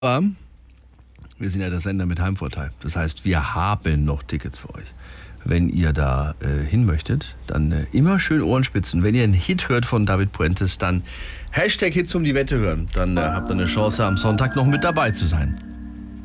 Aber wir sind ja der Sender mit Heimvorteil. Das heißt, wir haben noch Tickets für euch. Wenn ihr da hin möchtet, dann immer schön Ohrenspitzen. Wenn ihr einen Hit hört von David Puentes, dann Hashtag Hits um die Wette hören. Dann habt ihr eine Chance, am Sonntag noch mit dabei zu sein.